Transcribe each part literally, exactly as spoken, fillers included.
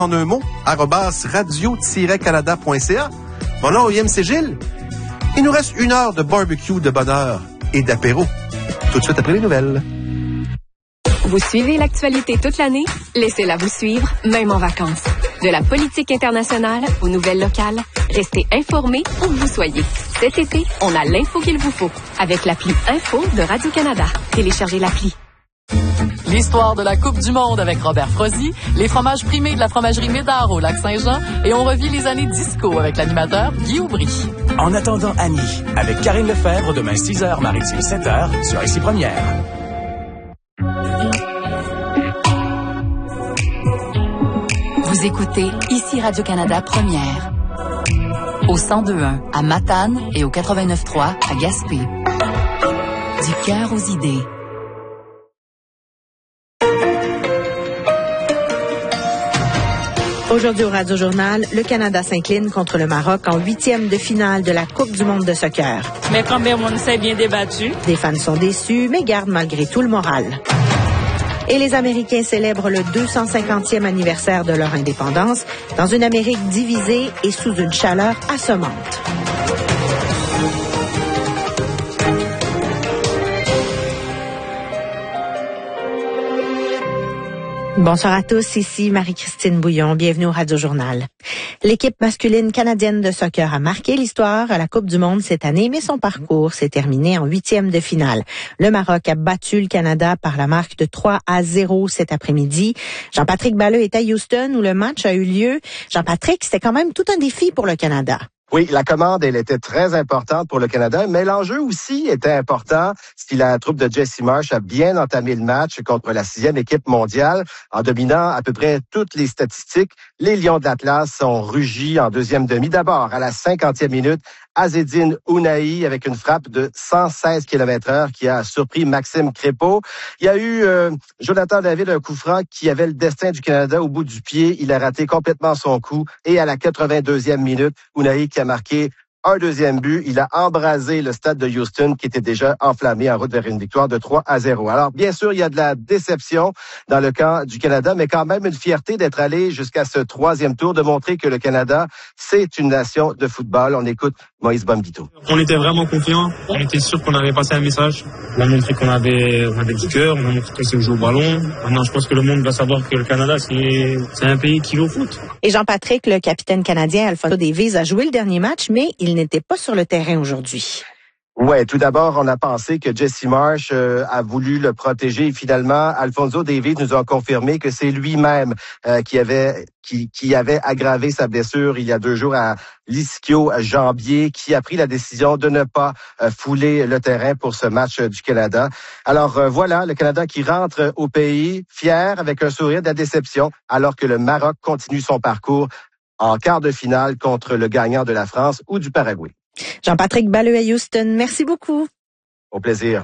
en un mot, arobase radio-canada point c a. Mon nom est M C Gilles. Il nous reste une heure de barbecue de bonheur et d'apéro. Tout de suite après les nouvelles. Vous suivez l'actualité toute l'année? Laissez-la vous suivre, même en vacances. De la politique internationale aux nouvelles locales, restez informés où que vous soyez. Cet été, on a l'info qu'il vous faut avec l'appli Info de Radio-Canada. Téléchargez l'appli. L'histoire de la Coupe du Monde avec Robert Frozy, les fromages primés de la fromagerie Médard au Lac-Saint-Jean et on revit les années disco avec l'animateur Guy Aubry. En attendant Annie, avec Karine Lefebvre, demain six heures, maritime sept heures, sur Ici Première. Vous écoutez Ici Radio-Canada Première. Au cent deux point un à Matane et au quatre-vingt-neuf point trois à Gaspé. Du cœur aux idées. Aujourd'hui au Radio-Journal, le Canada s'incline contre le Maroc en huitième de finale de la Coupe du monde de soccer. Mais quand même, on s'est bien débattu. Des fans sont déçus, mais gardent malgré tout le moral. Et les Américains célèbrent le deux cent cinquantième anniversaire de leur indépendance dans une Amérique divisée et sous une chaleur assommante. Bonsoir à tous, ici Marie-Christine Bouillon, bienvenue au Radio-Journal. L'équipe masculine canadienne de soccer a marqué l'histoire à la Coupe du monde cette année, mais son parcours s'est terminé en huitième de finale. Le Maroc a battu le Canada par la marque de trois à zéro cet après-midi. Jean-Patrick Balleux est à Houston où le match a eu lieu. Jean-Patrick, c'était quand même tout un défi pour le Canada. Oui, la commande, elle était très importante pour le Canada, mais l'enjeu aussi était important si la troupe de Jesse Marsh a bien entamé le match contre la sixième équipe mondiale en dominant à peu près toutes les statistiques. Les Lions de l'Atlas ont rugi en deuxième demi. D'abord, à la cinquantième minute, Azzedine Ounahi avec une frappe de cent seize kilomètres heure qui a surpris Maxime Crépeau. Il y a eu euh, Jonathan David, un coup franc qui avait le destin du Canada au bout du pied. Il a raté complètement son coup. Et à la quatre-vingt-deuxième minute, Ounahi qui a marqué un deuxième but. Il a embrasé le stade de Houston qui était déjà enflammé en route vers une victoire de trois à zéro. Alors, bien sûr, il y a de la déception dans le camp du Canada, mais quand même une fierté d'être allé jusqu'à ce troisième tour, de montrer que le Canada, c'est une nation de football. On écoute Moïse Bombito. On était vraiment confiants. On était sûr qu'on avait passé un message. On a montré qu'on avait, on avait du cœur. On a montré qu'on sait jouer au ballon. Maintenant, je pense que le monde va savoir que le Canada, c'est, c'est un pays qui va au foot. Et Jean-Patrick, le capitaine canadien Alfonso Davies, a joué le dernier match, mais il n'était pas sur le terrain aujourd'hui. Ouais, tout d'abord, on a pensé que Jesse Marsh euh, a voulu le protéger. Finalement, Alfonso Davies nous a confirmé que c'est lui-même euh, qui avait qui, qui avait aggravé sa blessure il y a deux jours à l'ischio-jambier, qui a pris la décision de ne pas euh, fouler le terrain pour ce match euh, du Canada. Alors euh, voilà, le Canada qui rentre au pays fier, avec un sourire de la déception, alors que le Maroc continue son parcours en quart de finale contre le gagnant de la France ou du Paraguay. Jean-Patrick Balleux à Houston, merci beaucoup. Au plaisir.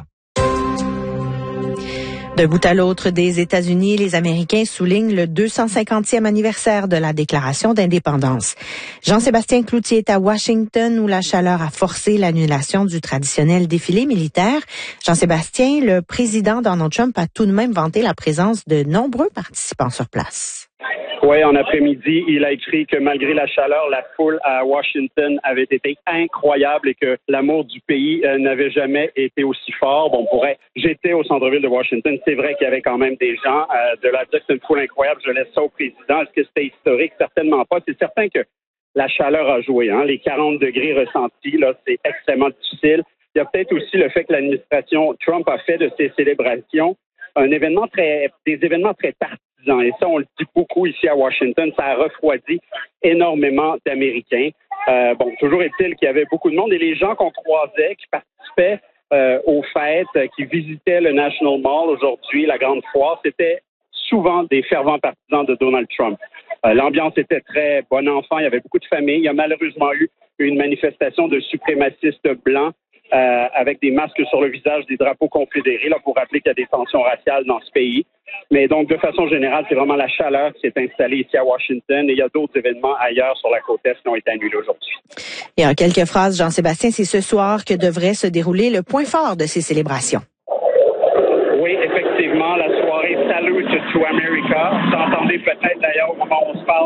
D'un bout à l'autre des États-Unis, les Américains soulignent le deux cent cinquantième anniversaire de la Déclaration d'indépendance. Jean-Sébastien Cloutier est à Washington où la chaleur a forcé l'annulation du traditionnel défilé militaire. Jean-Sébastien, le président Donald Trump a tout de même vanté la présence de nombreux participants sur place. Oui, en après-midi, il a écrit que malgré la chaleur, la foule à Washington avait été incroyable et que l'amour du pays euh, n'avait jamais été aussi fort. Bon, on pourrait, j'étais au centre-ville de Washington, c'est vrai qu'il y avait quand même des gens. Euh, de la dire que c'est une foule incroyable, je laisse ça au président. Est-ce que c'était historique? Certainement pas. C'est certain que la chaleur a joué. Hein? Les quarante degrés ressentis, là, c'est extrêmement difficile. Il y a peut-être aussi le fait que l'administration Trump a fait de ces célébrations un événement très, des événements très partisans. Et ça, on le dit beaucoup ici à Washington, ça a refroidi énormément d'Américains. Euh, bon, toujours est-il qu'il y avait beaucoup de monde et les gens qu'on croisait, qui participaient euh, aux fêtes, euh, qui visitaient le National Mall aujourd'hui, la Grande Foire, c'était souvent des fervents partisans de Donald Trump. Euh, l'ambiance était très bon enfant, il y avait beaucoup de familles. Il y a malheureusement eu une manifestation de suprémacistes blancs Euh, avec des masques sur le visage, des drapeaux confédérés, là, pour rappeler qu'il y a des tensions raciales dans ce pays. Mais donc, de façon générale, c'est vraiment la chaleur qui s'est installée ici à Washington et il y a d'autres événements ailleurs sur la côte Est qui ont été annulés aujourd'hui. Et en quelques phrases, Jean-Sébastien, c'est ce soir que devrait se dérouler le point fort de ces célébrations. Oui, effectivement, la soirée Salute to America. Vous entendez peut-être d'ailleurs au moment où on se parle